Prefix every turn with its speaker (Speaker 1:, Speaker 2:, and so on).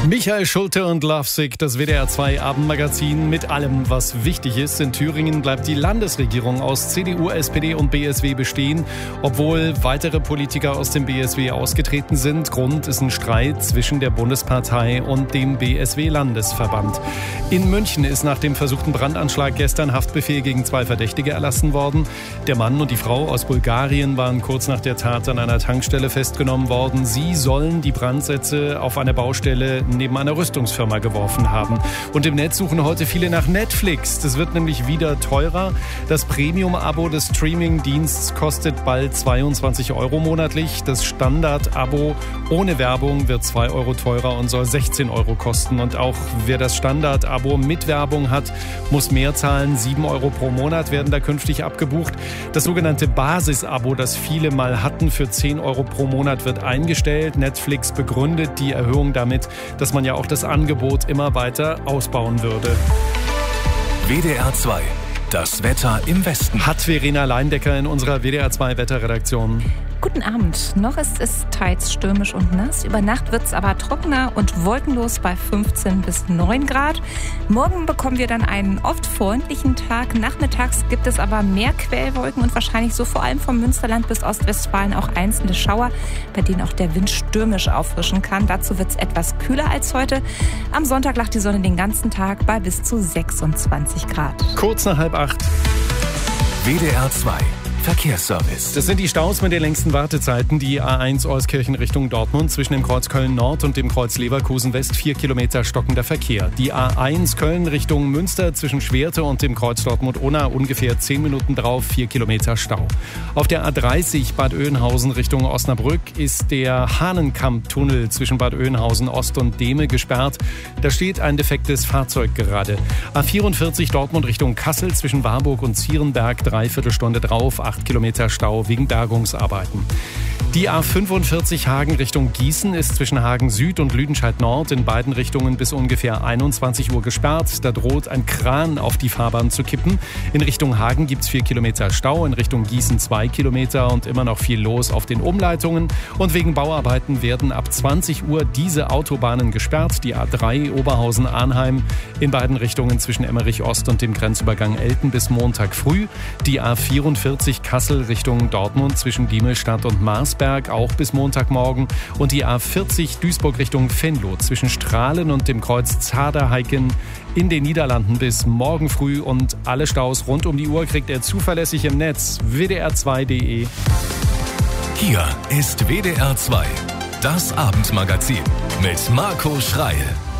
Speaker 1: Michael Schulte und Lovesick, das WDR 2 Abendmagazin mit allem, was wichtig ist. In Thüringen bleibt die Landesregierung aus CDU, SPD und BSW bestehen, obwohl weitere Politiker aus dem BSW ausgetreten sind. Grund ist ein Streit zwischen der Bundespartei und dem BSW-Landesverband. In München ist nach dem versuchten Brandanschlag gestern Haftbefehl gegen 2 Verdächtige erlassen worden. Der Mann und die Frau aus Bulgarien waren kurz nach der Tat an einer Tankstelle festgenommen worden. Sie sollen die Brandsätze auf einer Baustelle neben einer Rüstungsfirma geworfen haben. Und im Netz suchen heute viele nach Netflix. Das wird nämlich wieder teurer. Das Premium-Abo des Streaming-Diensts kostet bald 22 € monatlich. Das Standard-Abo ohne Werbung wird 2 € teurer und soll 16 € kosten. Und auch wer das Standard-Abo mit Werbung hat, muss mehr zahlen. 7 € pro Monat werden da künftig abgebucht. Das sogenannte Basis-Abo, das viele mal hatten, für 10 € pro Monat wird eingestellt. Netflix begründet die Erhöhung damit, dass man ja auch das Angebot immer weiter ausbauen würde.
Speaker 2: WDR 2, das Wetter im Westen.
Speaker 1: Hat Verena Leindecker in unserer WDR 2 Wetterredaktion.
Speaker 3: Guten Abend. Noch ist es teils stürmisch und nass. Über Nacht wird es aber trockener und wolkenlos bei 15 bis 9 Grad. Morgen bekommen wir dann einen oft freundlichen Tag. Nachmittags gibt es aber mehr Quellwolken und wahrscheinlich so vor allem vom Münsterland bis Ostwestfalen auch einzelne Schauer, bei denen auch der Wind stürmisch auffrischen kann. Dazu wird es etwas kühler als heute. Am Sonntag lacht die Sonne den ganzen Tag bei bis zu 26 Grad.
Speaker 1: Kurz nach 7:30.
Speaker 2: WDR 2. Verkehrsservice.
Speaker 1: Das sind die Staus mit den längsten Wartezeiten. Die A1 Euskirchen Richtung Dortmund zwischen dem Kreuz Köln Nord und dem Kreuz Leverkusen West 4 Kilometer stockender Verkehr. Die A1 Köln Richtung Münster zwischen Schwerte und dem Kreuz Dortmund-Unna ungefähr 10 Minuten drauf, 4 Kilometer Stau. Auf der A30 Bad Oeynhausen Richtung Osnabrück ist der Hahnenkamp-Tunnel zwischen Bad Oeynhausen Ost und Dehme gesperrt. Da steht ein defektes Fahrzeug gerade. A44 Dortmund Richtung Kassel zwischen Warburg und Zierenberg, 3/4 Stunde drauf, 8 Kilometer Stau wegen Bergungsarbeiten. Die A45 Hagen Richtung Gießen ist zwischen Hagen Süd und Lüdenscheid Nord in beiden Richtungen bis ungefähr 21 Uhr gesperrt. Da droht ein Kran auf die Fahrbahn zu kippen. In Richtung Hagen gibt es 4 Kilometer Stau, in Richtung Gießen 2 Kilometer und immer noch viel los auf den Umleitungen. Und wegen Bauarbeiten werden ab 20 Uhr diese Autobahnen gesperrt. Die A3 Oberhausen-Arnheim in beiden Richtungen zwischen Emmerich Ost und dem Grenzübergang Elten bis Montag früh. Die A44 Kassel Richtung Dortmund zwischen Diemelstadt und Marsberg auch bis Montagmorgen und die A40 Duisburg Richtung Venlo zwischen Strahlen und dem Kreuz Zaderheiken in den Niederlanden bis morgen früh und alle Staus rund um die Uhr kriegt ihr zuverlässig im Netz wdr2.de.
Speaker 2: Hier ist WDR 2, das Abendmagazin mit Marco Schreil.